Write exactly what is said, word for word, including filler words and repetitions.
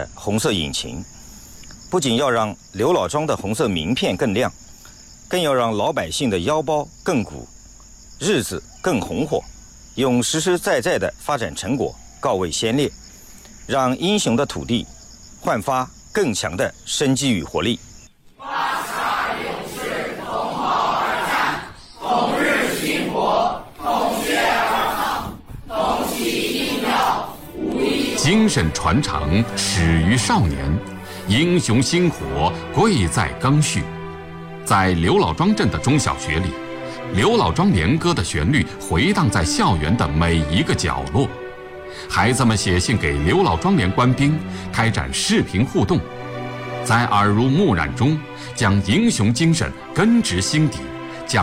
红色引擎，不仅要让刘老庄的红色名片更亮，更要让老百姓的腰包更鼓，日子更红火，用实实在在的发展成果告慰先烈，让英雄的土地焕发更强的生机与活力。 八十二勇士同袍而战，同日行国，同血而抗，同气应要，无一。 精神传承始于少年，英雄薪火贵在赓续。在刘老庄镇的中小学里，刘老庄联歌的旋律回荡在校园的每一个角落。孩子们写信给刘老庄连官兵，开展视频互动，在耳濡目染中，将英雄精神根植心底。